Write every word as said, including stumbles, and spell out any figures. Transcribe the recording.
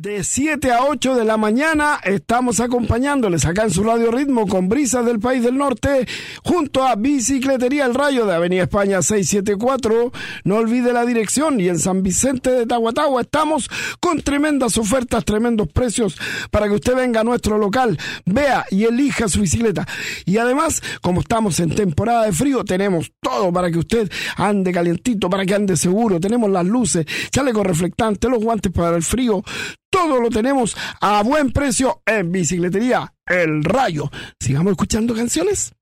De siete a ocho de la mañana estamos acompañándoles acá en su Radio Ritmo con Brisas del País del Norte junto a Bicicletería El Rayo de Avenida España seiscientos setenta y cuatro. No olvide la dirección, y en San Vicente de Tahuatahua estamos con tremendas ofertas, tremendos precios para que usted venga a nuestro local, vea y elija su bicicleta. Y además, como estamos en temporada de frío, tenemos todo para que usted ande calientito, para que ande seguro. Tenemos las luces, chaleco reflectante, los guantes para el frío. Todo lo tenemos a buen precio en Bicicletería El Rayo. Sigamos escuchando canciones.